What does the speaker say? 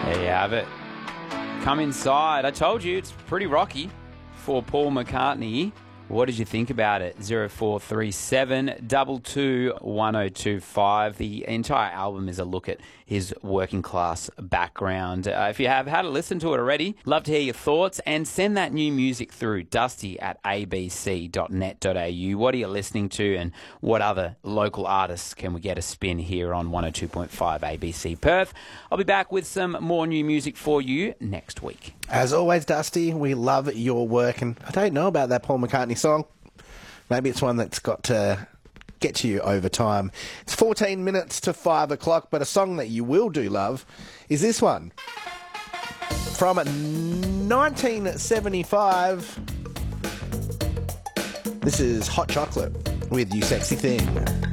There you have it. Come Inside. I told you it's pretty rocky for Paul McCartney. What did you think about it? 0437 22 1025. The entire album is a look at his working class background. If you have had a listen to it already, love to hear your thoughts and send that new music through dusty@abc.net.au. What are you listening to and what other local artists can we get a spin here on 102.5 ABC Perth? I'll be back with some more new music for you next week. As always, Dusty, we love your work, and I don't know about that Paul McCartney song. Maybe it's one that's got to get to you over time. It's 14 minutes to 5 o'clock, but a song that you will do love is this one. From 1975, this is Hot Chocolate with You Sexy Thing.